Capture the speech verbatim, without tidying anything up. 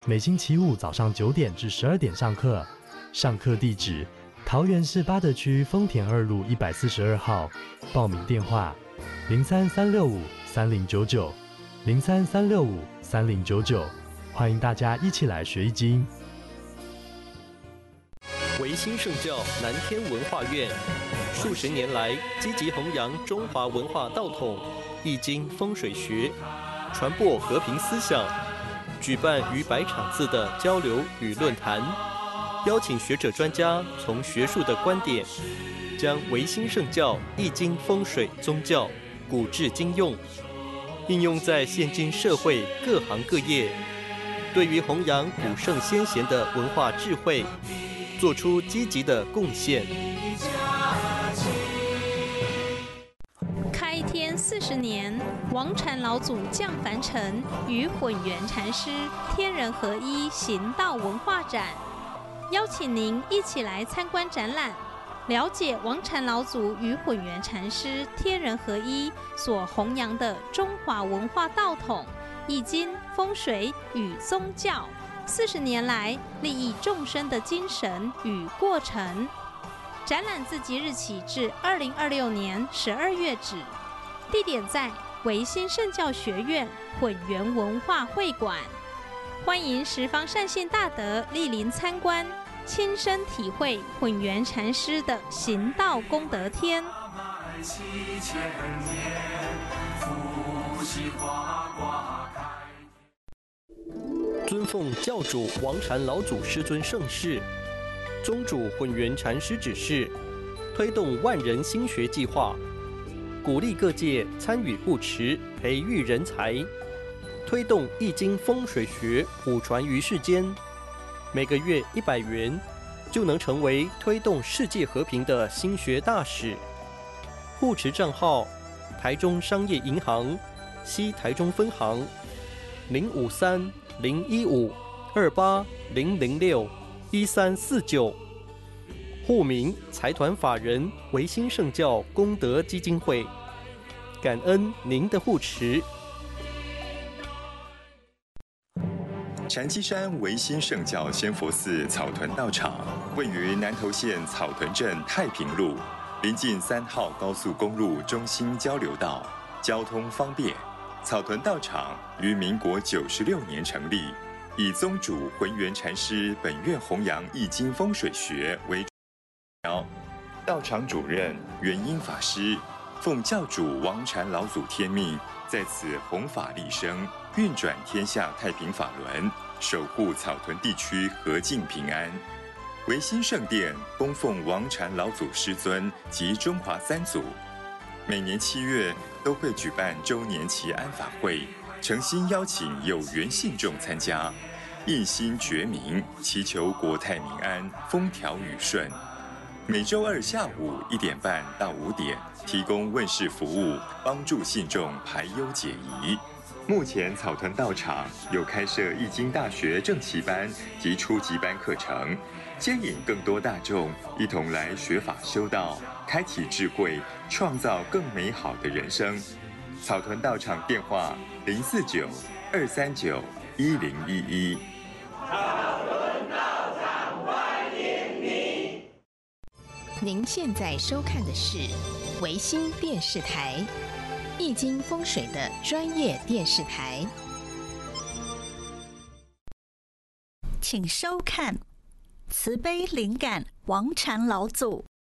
每星期五早上九点至十二点上课。上课地址：桃园市八德区丰田二路一百四十二号。报名电话：零三三六五三零九九零三三六五三零九九。欢迎大家一起来学易经。 维新圣教南天文化院数十年来积极弘扬中华文化道统、易经风水学，传播和平思想，举办逾百场次的交流与论坛，邀请学者专家从学术的观点，将维新圣教易经风水宗教古至今用，应用在现今社会各行各业，对于弘扬古圣先贤的文化智慧，做出积极的贡献。 开天四十年，王禅老祖降凡尘，与混元禅师天人合一行道文化展，邀请您一起来参观展览，了解王禅老祖与混元禅师天人合一所弘扬的中华文化道统、易经、风水与宗教四十年来利益众生的精神与过程。展览自即日起至二零二六年十二月止，地点在维新圣教学院混元文化会馆。欢迎十方善信大德莅临参观，亲身体会混元禅师的行道功德天。 尊奉教主王禅老祖师尊盛世，宗主混元禅师指示，推动万人心学计划，鼓励各界参与护持，培育人才，推动易经风水学普传于世间。每个月一百元，就能成为推动世界和平的心学大使。护持账号：台中商业银行西台中分行零五三零一五二八零零六一三四九，户名财团法人维新圣教功德基金会。感恩您的护持。 禅机山维新圣教仙佛寺草屯道场位于南投县草屯镇太平路，临近三号高速公路中心交流道，交通方便。草屯道场于民国九十六年成立，以宗主浑元禅师本愿弘扬易经风水学为主要。道场主任元英法师奉教主王禅老祖天命，在此弘法利生，运转天下太平法轮，守护草屯地区和静平安。维新圣殿供奉王禅老祖师尊及中华三祖，每年七月都会举办周年祈安法会，诚心邀请有缘信众参加，一心觉明，祈求国泰民安，风调雨顺。每周二下午一点半到五点，提供问事服务，帮助信众排忧解疑。目前草屯道场有开设易经大学正期班及初级班课程，接引更多大众一同来学法修道，开启智慧，创造更美好的人生。草屯道场电话零四九二三九一零一一。 草屯道场欢迎你。 您现在收看的是维新电视台，易经风水的专业电视台。 请收看慈悲灵感王禅老祖